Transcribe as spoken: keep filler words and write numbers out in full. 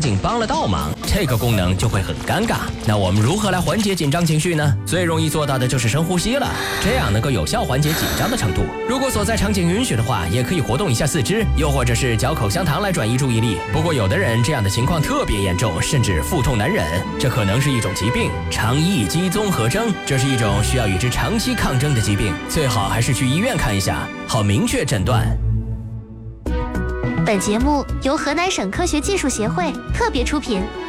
仅帮了倒忙，这个功能就会很尴尬。那我们如何来缓解紧张情绪呢？最容易做到的就是深呼吸了，这样能够有效缓解紧张的程度。如果所在场景允许的话，也可以活动一下四肢，又或者是嚼口香糖来转移注意力。不过有的人这样的情况特别严重，甚至腹痛难忍，这可能是一种疾病——肠易激综合征。这是一种需要与之长期抗争的疾病，最好还是去医院看一下，好明确诊断。 本节目由河南省科学技术协会特别出品。